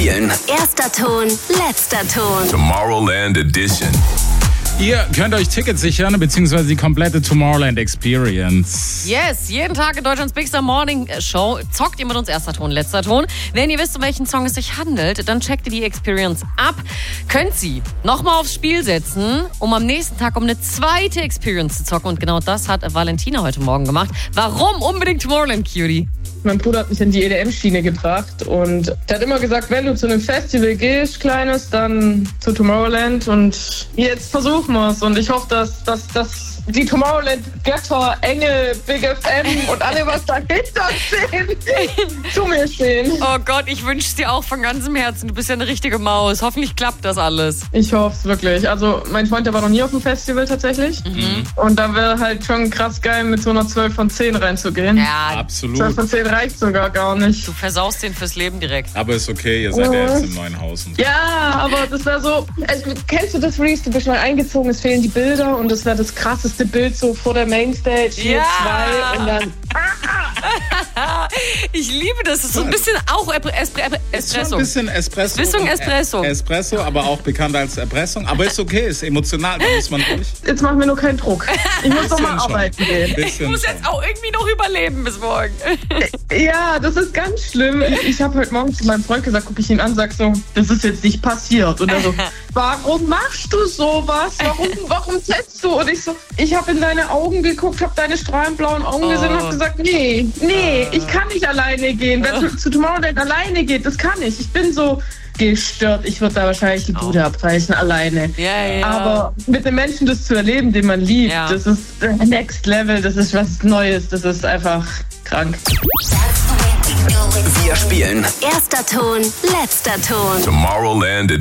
spielen. Erster Ton, letzter Ton. Tomorrowland Edition. Ihr könnt euch Tickets sichern, beziehungsweise die komplette Tomorrowland Experience. Yes, jeden Tag in Deutschlands Big Star Morning Show zockt ihr mit uns erster Ton, letzter Ton. Wenn ihr wisst, um welchen Song es sich handelt, dann checkt ihr die Experience ab. Könnt sie nochmal aufs Spiel setzen, um am nächsten Tag um eine zweite Experience zu zocken. Und genau das hat Valentina heute Morgen gemacht. Warum unbedingt Tomorrowland, Cutie? Mein Bruder hat mich in die EDM-Schiene gebracht und der hat immer gesagt, wenn du zu einem Festival gehst, Kleines, dann zu Tomorrowland und jetzt versuchen wir es und ich hoffe, dass die Tomorrowland-Götter, Engel, Big FM und alle, was dahinter stehen, zu mir stehen. Oh Gott, ich wünsche es dir auch von ganzem Herzen. Du bist ja eine richtige Maus. Hoffentlich klappt das alles. Ich hoffe es wirklich. Also mein Freund, der war noch nie auf dem Festival tatsächlich und da wäre halt schon krass geil, mit so einer 12 von 10 reinzugehen. Ja, Absolut. 12 von 10 reicht sogar gar nicht. du versaust den fürs Leben direkt. Aber ist okay, ihr seid ja jetzt im neuen Haus. Und so. Ja, aber das wäre so, kennst du das, Reese? Du bist mal eingezogen, es fehlen die Bilder und das wäre das krasseste Bild so vor der Mainstage, hier Ja. 2 und dann... Ich liebe das. Das ist so ein bisschen auch Ist schon Espresso. ein bisschen Espresso. Richtung Espresso. Espresso, aber auch bekannt als Erpressung. Aber ist okay, ist emotional, da muss man durch. Jetzt machen wir nur keinen Druck. Ich muss doch mal Bisschen schon. arbeiten gehen. Ich muss jetzt auch irgendwie noch überleben bis morgen. Ja, das ist ganz schlimm. Ich habe heute Morgen zu meinem Freund gesagt, gucke ich ihn an, sag so, das ist jetzt nicht passiert. Und er so, warum machst du sowas? Warum setzt du? Und ich so, ich habe in deine Augen geguckt, habe deine strahlenblauen Augen gesehen und habe gesagt, nee, ich kann nicht alleine gehen. Wer zu Tomorrowland alleine geht, das kann ich. Ich bin so gestört. Ich würde da wahrscheinlich die Bude abbrechen alleine. Ja. Aber mit einem Menschen das zu erleben, den man liebt, Ja. das ist Next Level, das ist was Neues, das ist einfach krank. Wir spielen Erster Ton, letzter Ton. Tomorrowland Edition.